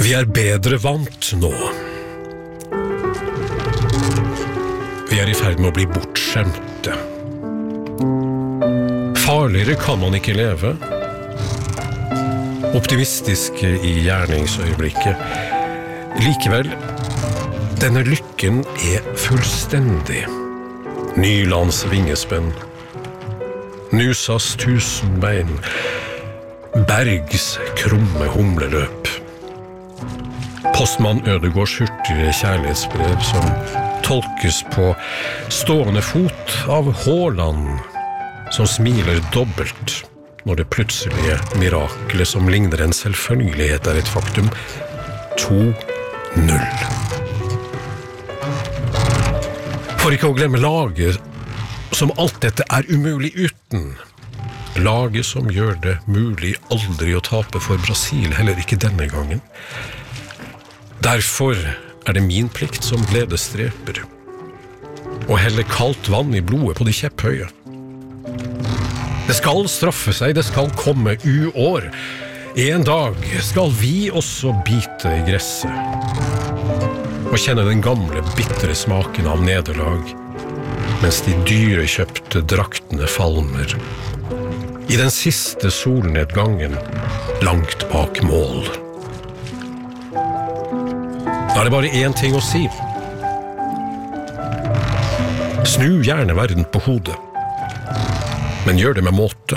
Vi bedre vant nå. Vi I ferd med å bli bortskjemte. Farligere kan man ikke leve. Optimistiske I gjerningsøyeblikket. Likevel, denne lykken fullstendig. Nylands vingespenn. Nusas tusenbein. Bergs krumme humleløp. Postmann Ødegårds hurtige kjærlighetsbrev som tolkes på stående fot av Haaland, som smiler dobbelt når det plutselige miraklet som ligner en selvfølgelighet et faktum. 2-0. For ikke å glemme laget som alt dette umulig uten. Laget som gjør det mulig aldri å tape for Brasil, heller ikke denne gangen. Derfor det min plikt som gledesdreper å helle kaldt vann I blodet på de kjepphøye. Det skal straffe seg, det skal komme uår. En dag skal vi også bite I gresset og kjenne den gamle bittre smaken av nederlag mens de dyrekjøpte draktene falmer I den siste solnedgangen langt bak mål. Da det bare en ting å si. Snu gjerne verden på hodet, men gjør det med måte.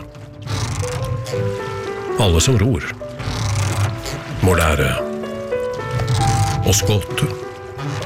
Alle som ror må lære å skåte.